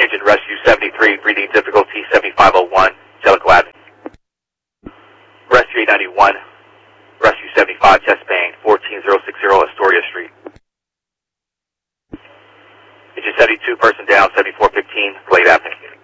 Engine Rescue 73, breathing difficulty 7501, Jellicoe Avenue. Rescue 891, Rescue 75, chest pain 14060 Astoria Street. Engine 72, person down 7415, Glade Avenue.